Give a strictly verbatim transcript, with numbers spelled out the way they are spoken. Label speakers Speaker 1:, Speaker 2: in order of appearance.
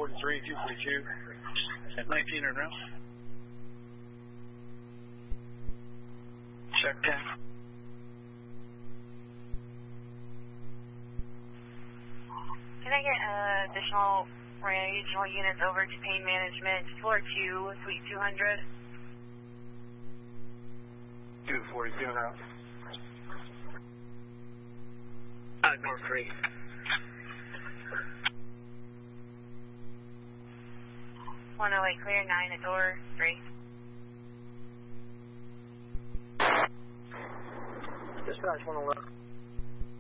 Speaker 1: forty-three, two forty-two, at nineteen and round. Check ten.
Speaker 2: Can I get uh, additional regional units over to pain management, floor two, suite two hundred?
Speaker 1: two forty-two now.
Speaker 3: Uh, door three.
Speaker 2: one oh eight clear, nine at door three.
Speaker 1: Dispatch one eleven.